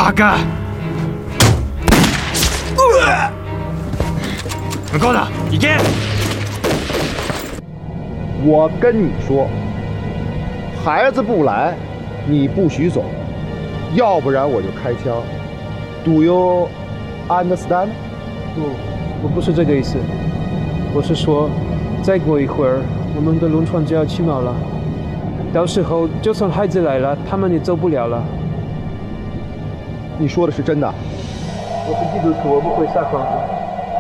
八嘎！很高的，你接。 我跟你说，孩子不来，你不许走，要不然我就开枪。Do you understand？ 不，我不是这个意思。我是说，再过一会儿，我们的轮船就要起锚了。到时候，就算孩子来了，他们也走不了了。 你说的是真的？ 我是基督徒，我不会撒谎的。